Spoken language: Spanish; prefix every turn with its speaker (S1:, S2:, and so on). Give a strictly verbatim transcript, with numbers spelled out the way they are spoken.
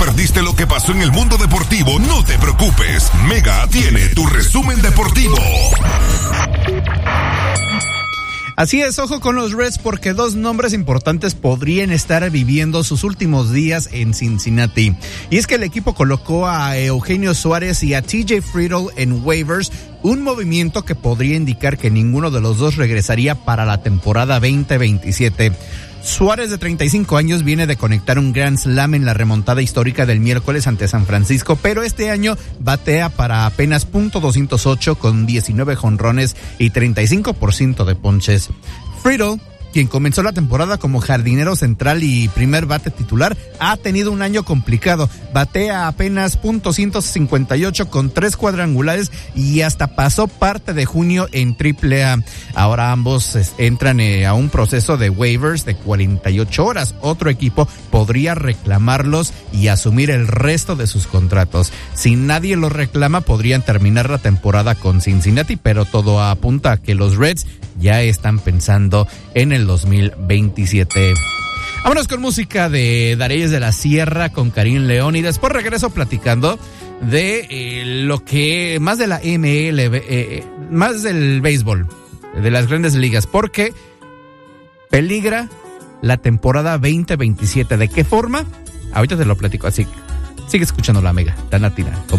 S1: perdiste lo que pasó en el mundo deportivo, no te preocupes. Mega tiene tu resumen deportivo.
S2: Así es, ojo con los Reds porque dos nombres importantes podrían estar viviendo sus últimos días en Cincinnati. Y es que el equipo colocó a Eugenio Suárez y a T J Friedl en waivers, un movimiento que podría indicar que ninguno de los dos regresaría para la temporada veinte veintisiete. Suárez, de treinta y cinco años, viene de conectar un Grand Slam en la remontada histórica del miércoles ante San Francisco, pero este año batea para apenas punto doscientos ocho con diecinueve jonrones y treinta y cinco por ciento de ponches. Friedl, quien comenzó la temporada como jardinero central y primer bate titular, ha tenido un año complicado. Batea apenas punto ciento cincuenta y ocho con tres cuadrangulares y hasta pasó parte de junio en triple A. Ahora ambos entran eh, a un proceso de waivers de cuarenta y ocho horas. Otro equipo podría reclamarlos y asumir el resto de sus contratos. Si nadie los reclama, podrían terminar la temporada con Cincinnati, pero todo apunta a que los Reds ya están pensando en el dos mil veintisiete. Vámonos con música de Dareyes de la Sierra con Karim León y después regreso platicando de eh, lo que más de la M L B, eh, más del béisbol, de las grandes ligas, porque peligra la temporada veinte veintisiete. ¿De qué forma? Ahorita te lo platico, así sigue escuchando la Mega, tan latina.